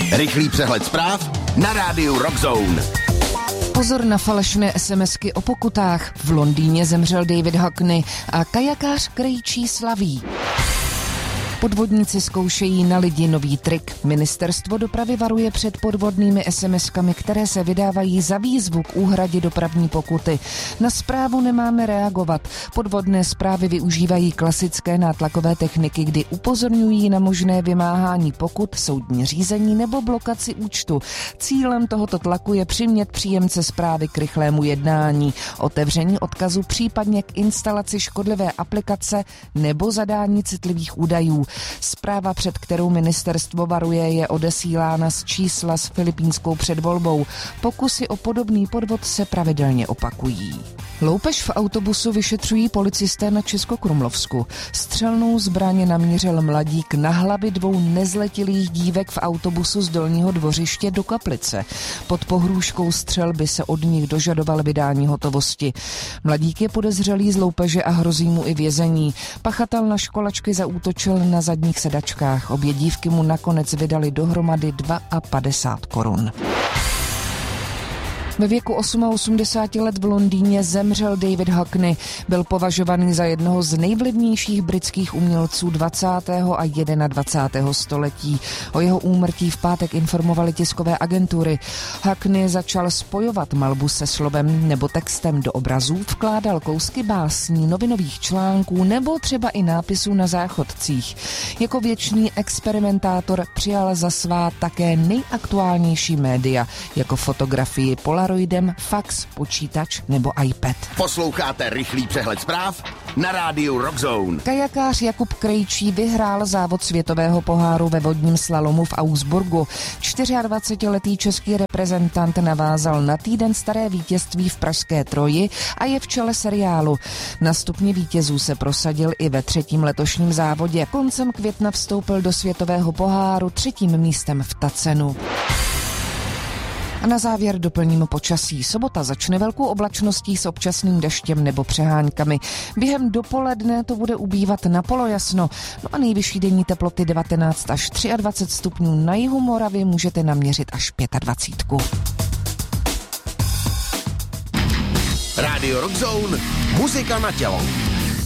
Rychlý přehled zpráv na rádiu Rock Zone. Pozor na falešné SMSky o pokutách. V Londýně zemřel David Hockney a kajakář Krejčí slaví. Podvodníci zkoušejí na lidi nový trik. Ministerstvo dopravy varuje před podvodnými SMSkami, které se vydávají za výzvu k úhradě dopravní pokuty. Na zprávu nemáme reagovat. Podvodné zprávy využívají klasické nátlakové techniky, kdy upozorňují na možné vymáhání pokut, soudní řízení nebo blokaci účtu. Cílem tohoto tlaku je přimět příjemce zprávy k rychlému jednání, otevření odkazu, případně k instalaci škodlivé aplikace nebo zadání citlivých údajů. Zpráva, před kterou ministerstvo varuje, je odesílána z čísla s filipínskou předvolbou. Pokusy o podobný podvod se pravidelně opakují. Loupež v autobusu vyšetřují policisté na Českokrumlovsku. Střelnou zbraň namířil mladík na hlavy 2 nezletilých dívek v autobusu z Dolního Dvořiště do Kaplice. Pod pohrůžkou střelby se od nich dožadoval vydání hotovosti. Mladík je podezřelý z loupeže a hrozí mu i vězení. Pachatel na školačky zaútočil na zadních sedačkách. Obě dívky mu nakonec vydali dohromady 52 korun. Ve věku 88 let v Londýně zemřel David Hockney. Byl považovaný za jednoho z nejvlivnějších britských umělců 20. a 21. století. O jeho úmrtí v pátek informovaly tiskové agentury. Hockney začal spojovat malbu se slovem nebo textem do obrazů, vkládal kousky básní, novinových článků nebo třeba i nápisů na záchodcích. Jako věčný experimentátor přijal za svá také nejaktuálnější média, jako fotografii polaroidem, fax, počítač nebo iPad. Posloucháte rychlý přehled zpráv na rádiu Rock Zone. Kajakář Jakub Krejčí vyhrál závod světového poháru ve vodním slalomu v Augsburgu. 24letý český reprezentant navázal na týden staré vítězství v pražské Troji a je v čele seriálu. Na stupni vítězů se prosadil i ve 3. letošním závodě. Koncem května vstoupil do světového poháru 3. místem v Tacenu. A na závěr doplním počasí. Sobota začne velkou oblačností s občasným deštěm nebo přeháňkami. Během dopoledne to bude ubývat na polojasno. No a nejvyšší denní teploty 19 až 23 stupňů. Na jihu Moravy můžete naměřit až 25. Rádio Rock Zone, muzika na tělo.